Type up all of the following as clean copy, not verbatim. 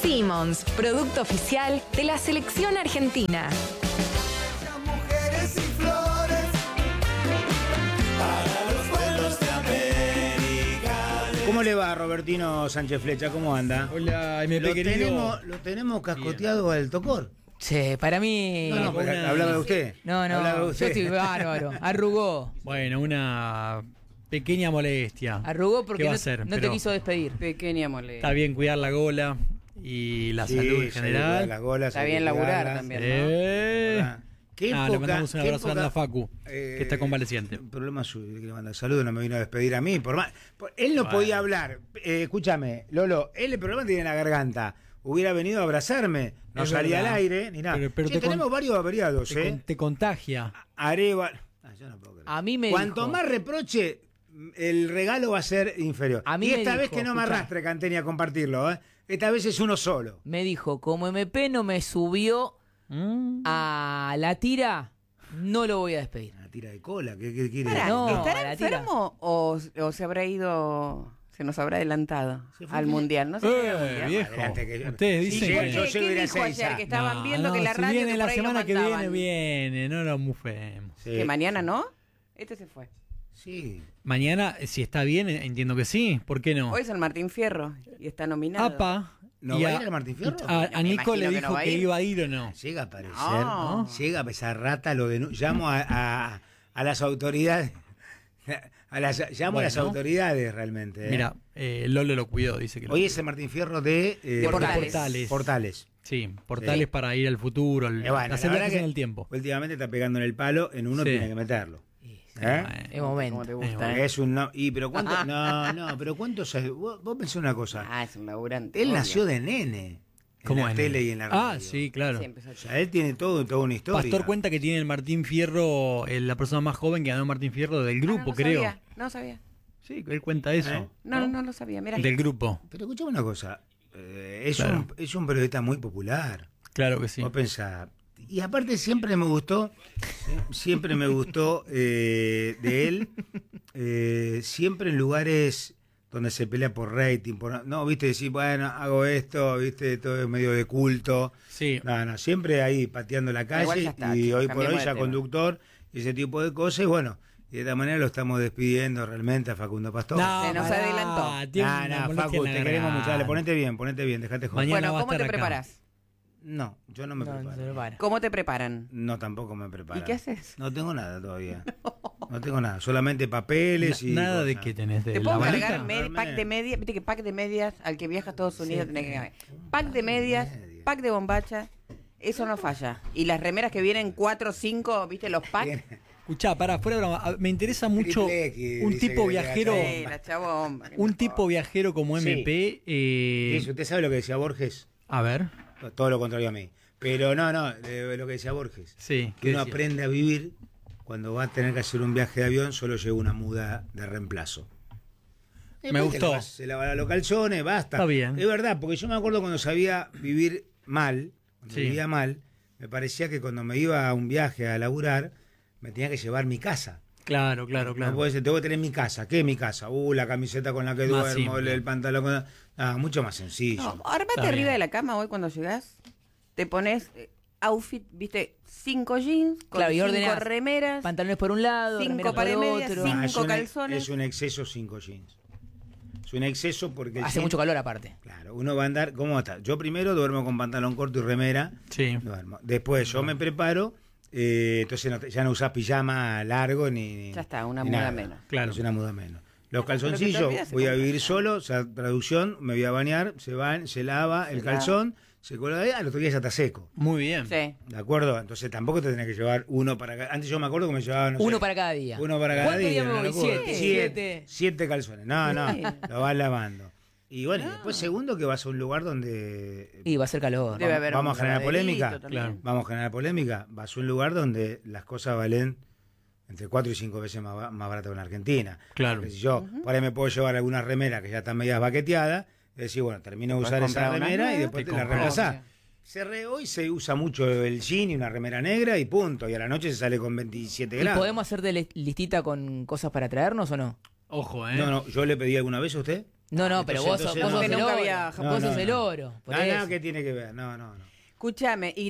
Simmons, producto oficial de la selección argentina. Mujeres y flores para los pueblos de América. ¿Cómo le va, Robertino Sánchez Flecha? ¿Cómo anda? Hola, MP querido. Lo tenemos cascoteado al Tocor. Che, para mí... No, pero hablaba de usted. No, Hablaba de yo usted. estoy bárbaro. Arrugó. Bueno, una pequeña molestia. Arrugó porque ¿Qué va no, a hacer? no te Pero quiso despedir. Pequeña molestia. Está bien cuidar la gola y la Sí, salud en sí, general. las golas, Está hay que bien laburar cuidarlas. también. ¿Qué Le mandamos un qué abrazo grande a Facu, que está convaleciente. Problema suyo, que le manda saludos, no me vino a despedir a mí. Él no podía hablar. Escúchame, Lolo, él el problema tiene en la garganta. Hubiera venido a abrazarme, no Es salía verdad. al aire, ni nada. Pero Che, tenemos varios averiados, Te contagia. Areva. Yo no puedo creer. A mí me Cuanto dijo- más reproche, el regalo va a ser inferior. A mí y me esta vez dijo, que no me escuchá. arrastre, Canteni, a compartirlo, ¿eh? Esta vez es uno solo. Me dijo, como MP no me subió a la tira, no lo voy a despedir. Una tira de cola, ¿qué quiere? Pará, No, ¿estará la tira. enfermo o se habrá ido, se nos habrá adelantado Se fue al bien. mundial? No sé si al mundial. Viejo. Adelante, que- Ustedes Sí, dicen yo que... llego ¿Qué a ir a dijo ayer? Ezeiza. Que estaban viendo que la si radio viene que la por ahí lo semana que mandaban. viene, no lo mufemos. Sí. ¿Que mañana no? Este se fue. Sí. Mañana, si está bien, entiendo que sí. ¿Por qué no? Hoy es el Martín Fierro y está nominado. Apa. ¿No y va a ir al Martín Fierro? A Me Nico le imagino que dijo no va a que ir. iba a ir o no. Llega a aparecer, No. llega a esa rata, llamo a las autoridades, llamo a las Bueno. autoridades realmente. Mira, Lolo lo cuidó, dice que lo Hoy es el Martín Fierro de Portales. Portales. Sí, portales para ir al futuro, Bueno, la hacer verdad viajes que en el tiempo. últimamente está pegando en el palo, en uno Sí. tiene que meterlo. ¿Eh? Es ¿Cómo momento. te gusta? Porque es un pero cuánto, pero cuántos, vos pensé una cosa, Ah, es un laburante. él obvio. nació de nene en ¿Cómo la en tele él? y en la radio. Ah, sí, claro. Sí, empezó O sea, él tiene toda una historia. Pastor cuenta que tiene el Martín Fierro, la persona más joven que ganó el Martín Fierro del grupo, no creo. Sabía, no sabía. Sí, él cuenta eso. No lo sabía. Mira. Del grupo. Pero escuchame una cosa, Claro. es un periodista muy popular. Claro que sí. Vos pensás. Y aparte siempre me gustó de él, siempre en lugares donde se pelea por rating, no, viste, decir, bueno, hago esto, viste, todo es medio de culto. Sí. No, siempre ahí pateando la Igual calle ya está, y chicos, hoy por cambiemos hoy de ya tema. conductor y ese tipo de cosas, y bueno, y de esta manera lo estamos despidiendo realmente a Facundo Pastor. Se nos pará, adelantó. tiene una molestia Facu, en la te queremos mucho, dale, garganta. ponete bien, dejate joder. Mañana Bueno, va a ¿cómo te estar acá. preparas? No, yo no me No, preparo. se lo para. ¿Cómo te preparan? No, tampoco me preparo. ¿Y qué haces? No tengo nada todavía. No tengo nada, solamente papeles y Nada de cosas. que tenés de ¿Te la puedo varita. cargar pack de medias? Viste que pack de medias, al que viaja a Estados Unidos tenés que cargar. Pack de medias, pack de bombacha, eso no falla. Y las remeras que vienen 4 o 5, ¿viste los packs? Escuchá, para fuera de broma, me interesa mucho Triple X, un dice tipo que viajero, Sí, la chabomba. un tipo viajero como Sí. MP. Eso, ¿usted sabe lo que decía Borges? A ver, Todo lo contrario a mí. Pero no, lo que decía Borges. sí. Que ¿qué uno decía? aprende a vivir cuando va a tener que hacer un viaje de avión, solo lleva una muda de reemplazo. Me Después gustó. Se lava los calzones, basta. Está bien. Es verdad, porque yo me acuerdo cuando sabía vivir mal, cuando Sí. vivía mal, me parecía que cuando me iba a un viaje a laburar, me tenía que llevar mi casa. Claro. No puede ser, tengo que tener mi casa. ¿Qué es mi casa? La camiseta con la que Más duermo, simple. el pantalón con... mucho más sencillo. No, armate Está arriba bien. de la cama hoy cuando llegás, te pones outfit, viste, 5 jeans, con Claro, y 5 ordenás remeras, Pantalones por un lado, 5 remeras por pares el medias, otro. 5 es un- calzones. Es un exceso 5 jeans. Es un exceso porque... el Hace jean- mucho calor aparte. Claro, uno va a andar... ¿Cómo está? Yo primero duermo con pantalón corto y remera. Sí. Duermo. Después yo me preparo, entonces ya no usás pijama largo ni... Ya está, una ni muda nada. menos. Claro. Es una muda menos. Los Pero que te calzoncillos, olvidas, se voy a compra. vivir solo, o sea, traducción, me voy a bañar, se lava el lava. calzón, se cuelga ahí, al otro día ya está seco. Muy bien. Sí. ¿De acuerdo? Entonces tampoco te tenés que llevar uno para cada... Antes yo me acuerdo que me llevaba, no sé, Uno para cada día. uno para cada ¿Cuántos día. días me una voy? locura. ¿Siete? Siete calzones. No, Sí. lo vas lavando. Y bueno, y después segundo que vas a un lugar donde... Y va a ser calor. Debe haber vamos un a generar laderito polémica. también. Claro. Vamos a generar polémica. Vas a un lugar donde las cosas valen entre 4 y 5 veces más barato que en Argentina. Claro. Porque si yo por ahí me puedo llevar algunas remeras que ya están medias baqueteadas, es decir, bueno, termino de Después usar esa comprar una remera y nueva, después te te la compras. reemplazás. Hoy se usa mucho el jean y una remera negra y punto. Y a la noche se sale con 27 ¿Y grados. podemos hacer de listita con cosas para traernos o no? Ojo, No, yo le pedí alguna vez a usted. No, pero vos entonces sos no. el Nunca oro. había- Vos sos el oro. por No, eso. no, ¿qué tiene que ver? No. Escúchame, ¿y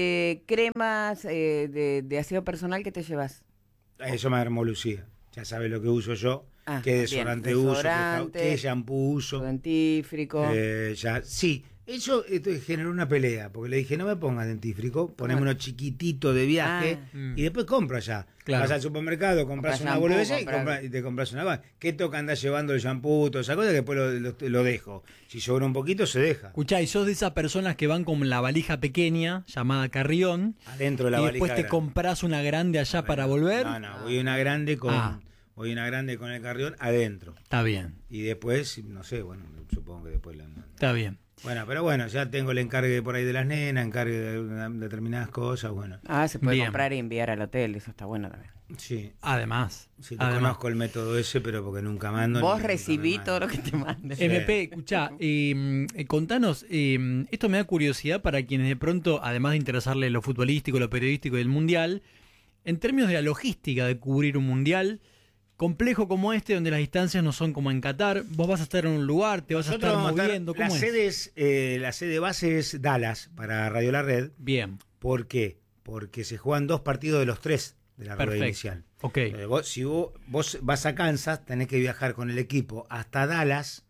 cremas de aseo personal que te llevas? Eso me armó Lucía. Ya sabe lo que uso yo, Ah, qué bien. desodorante uso, Desodorante, qué shampoo uso. dentífrico. Sí, eso generó una pelea, porque le dije, no me pongas dentífrico, poneme uno chiquitito de viaje y después compro allá. Claro. Vas al supermercado, compras Compras una shampoo, boludeza compras- y te compras una. ¿Qué toca andar llevando el shampoo, toda esa cosa? Que después lo dejo. Si sobra un poquito, se deja. Escuchá, y sos de esas personas que van con la valija pequeña, llamada carrión, Adentro de la y valija después te grande. compras una grande allá para volver. No, voy una grande con... Ah. Voy una grande con el carrión adentro. Está bien, Y después, no sé, bueno, supongo que después la... está bien. Bueno, pero bueno, ya tengo el encargue por ahí de las nenas, encargue de determinadas cosas, bueno. Se puede Bien. comprar y enviar al hotel, eso está bueno también. Sí, Además, sí, además. conozco el método ese, pero porque nunca mando. Vos ni nunca recibí me todo mando. lo que te mandes. MP, escuchá, contanos, esto me da curiosidad para quienes de pronto, además de interesarle lo futbolístico, lo periodístico y el mundial, en términos de la logística de cubrir un mundial complejo como este, donde las distancias no son como en Qatar, vos vas a estar en un lugar, te vas a Nosotros estar vamos a estar- moviendo, ¿cómo es? la sede base es Dallas para Radio La Red. Bien, ¿Por qué? Porque se juegan 2 partidos de los 3 de la rueda perfecto. inicial. Ok, Si vos vas a Kansas, tenés que viajar con el equipo hasta Dallas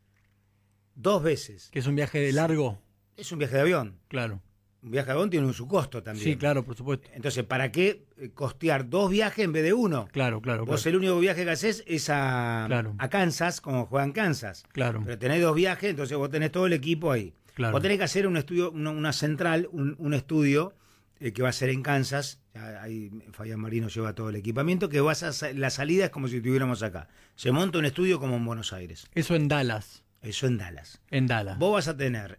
2 veces. que es un viaje de largo, Es un viaje de avión. claro. Un viaje de avión tiene su costo también. Sí, claro, por supuesto. Entonces, ¿para qué costear 2 viajes en vez de 1? Claro, claro, Vos claro. el único viaje que haces es Claro. a Kansas, como juegan Kansas. Claro, Pero tenés 2 viajes, entonces vos tenés todo el equipo ahí. claro. Vos tenés que hacer un estudio, una central, un estudio que va a ser en Kansas. Ya ahí Fabián Marino lleva todo el equipamiento, que la salida es como si estuviéramos acá. Se monta un estudio como en Buenos Aires. Eso en Dallas, Eso en Dallas. en Dallas. Vos vas a tener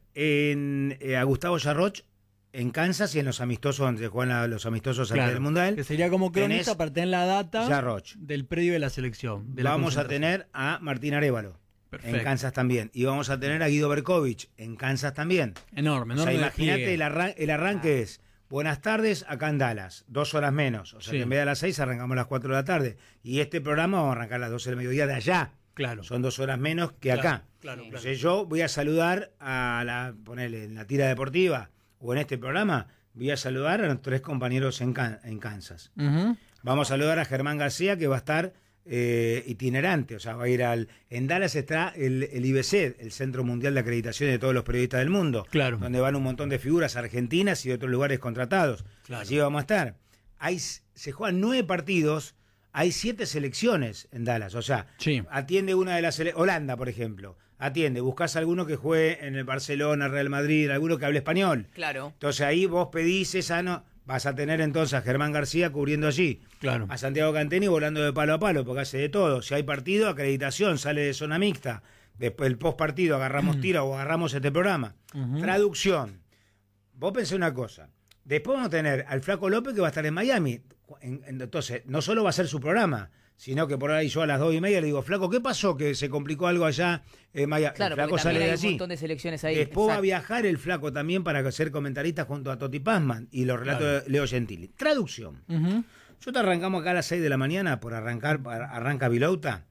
a Gustavo Yarroch en Kansas y en los amistosos donde se juegan los amistosos antes Claro, del Mundial. que sería como cronista Tenés para tener la data Yarroch. del predio de la selección. De la Vamos a concentración. tener a Martín Arévalo Perfecto. en Kansas también. Y vamos a tener a Guido Berkovich en Kansas también. Enorme, O sea, enorme. imagínate, despliegue. el arranque es buenas tardes acá en Dallas, 2 horas menos. O sea, Sí. que en vez de a las 6 arrancamos a las 4 de la tarde. Y este programa vamos a arrancar a las 12 del mediodía de allá. Claro. Son 2 horas menos que Claro, acá. claro, claro. Entonces yo voy a saludar ponele, en la tira deportiva o en este programa, voy a saludar a los 3 compañeros en Kansas. Ujú. Vamos a saludar a Germán García, que va a estar itinerante, o sea, va a ir en Dallas está el IBC, el Centro Mundial de Acreditación de todos los periodistas del mundo, Claro. donde van un montón de figuras argentinas y de otros lugares contratados. Claro. Allí vamos a estar. Se juegan 9 partidos, hay 7 selecciones en Dallas, o sea, Sí. atiende una de las Holanda, por ejemplo, buscas alguno que juegue en el Barcelona, Real Madrid, alguno que hable español. Claro. Entonces ahí vos pedís vas a tener entonces a Germán García cubriendo allí, Claro. a Santiago Canteni volando de palo a palo, porque hace de todo. Si hay partido, acreditación, sale de zona mixta. Después el post partido agarramos tira o agarramos este programa. Ujú. Traducción. Vos pensé una cosa. Después vamos a tener al Flaco López que va a estar en Miami. Entonces, no solo va a ser su programa, sino que por ahí yo a las 2:30 le digo, Flaco, ¿qué pasó? Que se complicó algo allá en Miami. Claro, El Flaco porque sale también de hay un allí. montón de selecciones ahí. Después va a Exacto. viajar el Flaco también para ser comentarista junto a Toti Pazman y los relatos Claro. de Leo Gentili. Traducción. Ujú. Nosotros arrancamos acá a las 6 de la mañana por arranca Vilouta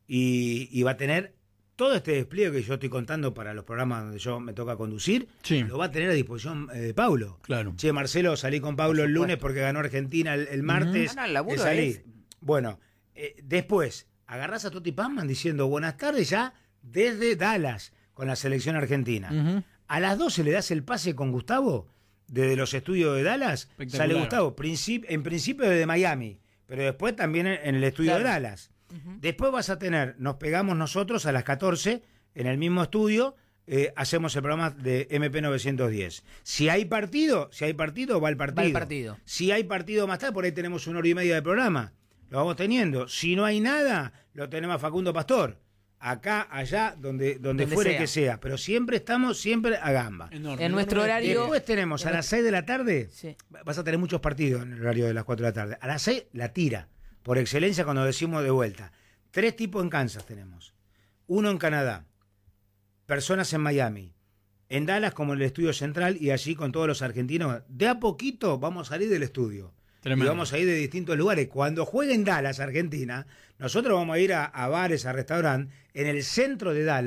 y va a tener todo este despliegue que yo estoy contando para los programas donde yo me toca conducir, Sí. lo va a tener a disposición Paulo. Claro. Che, Marcelo, salí con Paulo el lunes porque ganó Argentina el martes. Ah, no, el laburo salí. es- Bueno, después agarrás a Toti Pazman diciendo buenas tardes ya desde Dallas con la selección argentina. Ujú. A las 12 le das el pase con Gustavo, desde los estudios de Dallas. Espectacular. Sale Gustavo, en principio desde Miami, pero después también en el estudio Claro. de Dallas. Después vas a tener, nos pegamos nosotros a las 14 en el mismo estudio, hacemos el programa de MP 910. Si hay partido, va el partido. Va el partido. Si hay partido más tarde, por ahí tenemos 1 hora y media de programa. Lo vamos teniendo. Si no hay nada, lo tenemos a Facundo Pastor. Acá, allá, donde fuere sea. que sea. Pero siempre estamos a gamba. Enorme, En nuestro enorme. horario- Después tenemos a las 6 de la tarde, Sí. vas a tener muchos partidos en el horario de las 4 de la tarde. A las 6, la tira, por excelencia cuando decimos de vuelta. 3 tipos en Kansas tenemos. 1 en Canadá, personas en Miami, en Dallas como en el estudio central y allí con todos los argentinos. De a poquito vamos a salir del estudio. Tremendo. Y vamos a ir de distintos lugares. Cuando juegue en Dallas, Argentina, nosotros vamos a ir a bares, a restaurantes, en el centro de Dallas,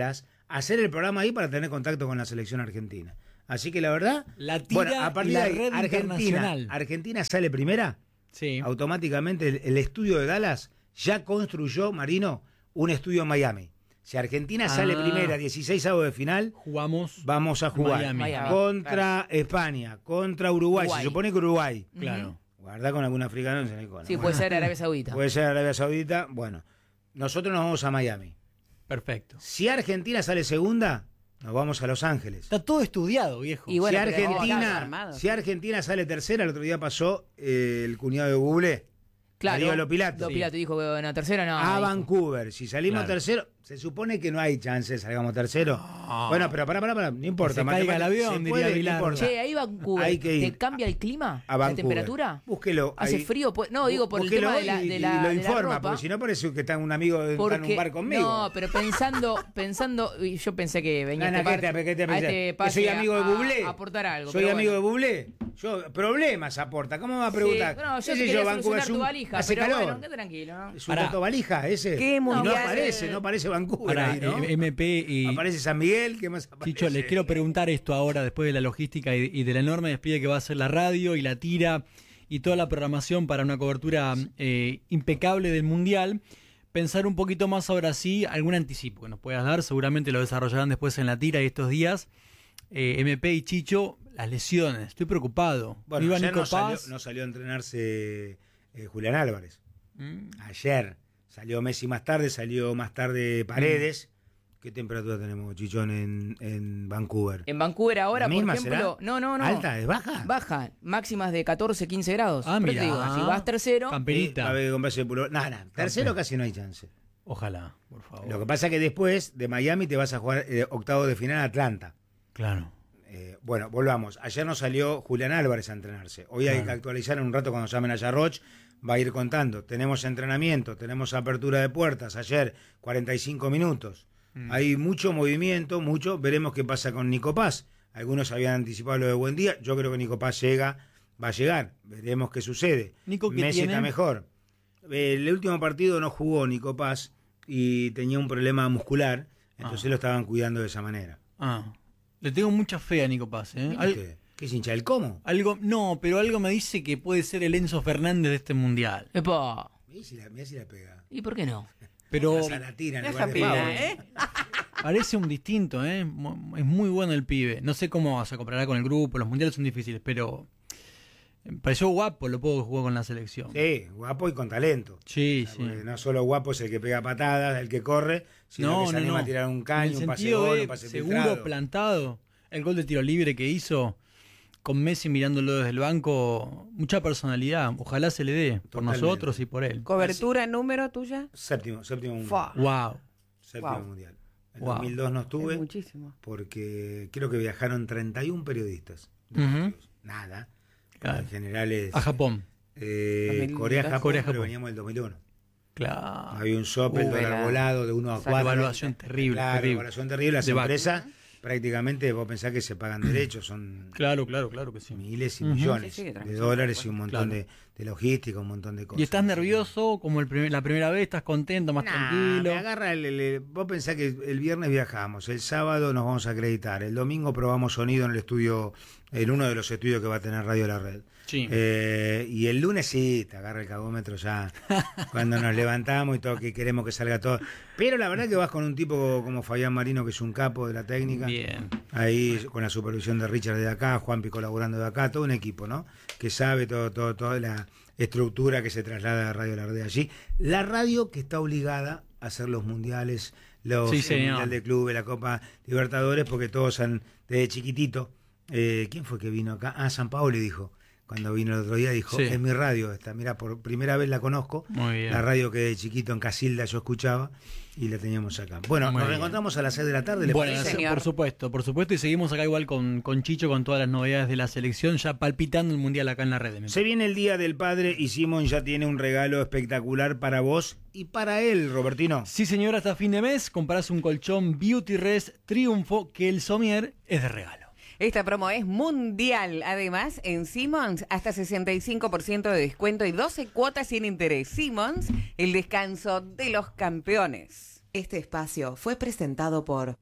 hacer el programa ahí para tener contacto con la selección argentina. Así que la verdad, La tira a partir la de ahí, red internacional. Argentina sale primera, Sí. automáticamente el estudio de Dallas ya construyó, Marino, un estudio en Miami. Si Argentina sale primera, 16avos de final, Jugamos. vamos a jugar Miami. contra España, contra Uruguay. Se supone que Uruguay. Claro. Guarda con algún africano en Senegal. Sí, puede ser Arabia Saudita. Puede ser Arabia Saudita. Bueno, nosotros nos vamos a Miami. Perfecto. Si Argentina sale segunda, nos vamos a Los Ángeles. Está todo estudiado, viejo. Y bueno, si, pero- Argentina, si Argentina sale tercera, el otro día pasó el cuñado de Google, Darío Lopilato, Lopilato dijo que en la tercera no. a dijo. Vancouver. Si salimos Claro. tercero, se supone que no hay chance de salgamos tercero. Bueno, pero pará, no importa. Que se caiga el matemáticamente avión, se puede, diría no Bilardo. importa. Che, ahí Vancouver, Hay que ir ¿te cambia el clima? a ¿La Vancouver. temperatura? Búsquelo. ¿Hace ahí. frío? No, digo, por el Búsquelo tema de la, y- de y la, lo de la informa, ropa. porque si no parece que está un amigo en un bar conmigo. No, pero pensando, y yo pensé que venía Nana, a este ¿qué par- te a este pensás? ¿Que pase soy amigo de Bublé? a aportar algo. ¿Soy pero amigo bueno. de Bublé? Yo, problemas aporta. ¿Cómo me va a preguntar? Sí, no, yo ¿Qué te sé quería Vancouver solucionar es tu un- valija, hace pero calor. bueno, quédate tranquilo, ¿no? Es un Pará. gato valija ese. ¿Qué Y no mundial? aparece Vancouver Pará, ahí, ¿no? MP y Aparece San Miguel, ¿qué más aparece? Chicho, les quiero preguntar esto ahora, después de la logística y de la enorme despliegue que va a hacer la radio y la tira y toda la programación para una cobertura impecable del Mundial. Pensar un poquito más ahora sí, algún anticipo que nos puedas dar, seguramente lo desarrollarán después en la tira y estos días. MP y Chicho, las lesiones, estoy preocupado. Bueno, Iba ayer Nico no Paz. salió a entrenarse Julián Álvarez. Mm. Ayer salió Messi más tarde, salió más tarde Paredes. ¿Qué temperatura tenemos, Chichón, en Vancouver? En Vancouver ahora, ¿La misma por ejemplo, será? no. ¿Alta? ¿Es baja? Baja, máximas de 14, 15 grados. Ah, Pero te mirá. digo, si vas tercero, Camperita. Va a haber que comprarse el pullover. Nada, tercero casi no hay chance. Ojalá, por favor. Lo que pasa es que después de Miami te vas a jugar octavo de final a Atlanta. Claro. Bueno, volvamos. Ayer no salió Julián Álvarez a entrenarse. Hoy hay que actualizar en un rato cuando llamen a Yarroch. Va a ir contando. Tenemos entrenamiento, tenemos apertura de puertas. Ayer, 45 minutos. Hay mucho movimiento, mucho. Veremos qué pasa con Nico Paz. Algunos habían anticipado lo de Buendía. Yo creo que Nico Paz va a llegar. Veremos qué sucede. Nico, ¿qué Messi tiene? está mejor. El último partido no jugó Nico Paz y tenía un problema muscular. Entonces lo estaban cuidando de esa manera. Le tengo mucha fe a Nico Paz. ¿Qué es hincha del cómo? No, pero algo me dice que puede ser el Enzo Fernández de este mundial. epa, Mirá si la pega. ¿y por qué no? Pero Esa la tira en Deja lugar de pila, Fabio. ¿eh? parece un distinto, ¿eh? Es muy bueno el pibe. No sé cómo se comprará con el grupo, los mundiales son difíciles, pero me pareció guapo lo poco que jugó con la selección. Sí, guapo y con talento. Sí, O sea, sí. porque no solo guapo es el que pega patadas, el que corre, sino que se anima a tirar un En caño, el un pase sentido gol, de un pase seguro filtrado. plantado. El gol de tiro libre que hizo con Messi mirándolo desde el banco, mucha personalidad. Ojalá se le dé por Totalmente. nosotros y por él. ¿Cobertura número tuya? Séptimo mundial. Fua. Wow. Séptimo Wow. mundial. En Wow. 2002 no Es estuve muchísimo. porque creo que viajaron 31 periodistas. Ujú. Nada. Claro. En general es A Japón. 2002. Corea-Japón, Corea-Japón. pero veníamos del 2001. Claro. Había un sope, el dólar verdad. volado de 1 a 4. Evaluación terrible, Claro, terrible. evaluación terrible. Las De vaca. empresas prácticamente, vos pensás que se pagan derechos, son Claro que sí. miles y Ujú. millones Sí, sí, de transmisión, dólares y un montón Claro. de logística, un montón de cosas. ¿Y estás nervioso como la primera vez? ¿Estás contento, más Nah, tranquilo? me agarra vos pensás que el viernes viajamos, el sábado nos vamos a acreditar, el domingo probamos sonido en el estudio, en uno de los estudios que va a tener Radio La Red. Sí. Y el lunes sí, te agarra el cagómetro ya, cuando nos levantamos y todo, que queremos que salga todo. Pero la verdad que vas con un tipo como Fabián Marino, que es un capo de la técnica. Bien. Ahí con la supervisión de Richard de acá, Juanpi colaborando de acá, todo un equipo, ¿no? Que sabe toda la estructura que se traslada a Radio La Red allí. La radio que está obligada a hacer los mundiales, Sí, el señor. Mundial de Clubes, la Copa Libertadores, porque todos han, desde chiquitito. ¿Quién fue que vino acá? San Paoli dijo. Cuando vino el otro día dijo, Sí. es mi radio esta, mira, por primera vez la conozco, Muy bien. la radio que de chiquito en Casilda yo escuchaba y la teníamos acá. Bueno, Muy nos bien. reencontramos a las 6 de la tarde, ¿le Bueno, parece? señor. por supuesto, y seguimos acá igual con Chicho, con todas las novedades de la selección, ya palpitando el mundial acá en la red. Se viene el Día del Padre y Simón ya tiene un regalo espectacular para vos y para él, Robertino. Sí, señor, hasta fin de mes comprás un colchón Beauty Rest Triunfo que el somier es de regalo. Esta promo es mundial. Además, en Simmons, hasta 65% de descuento y 12 cuotas sin interés. Simmons, el descanso de los campeones. Este espacio fue presentado por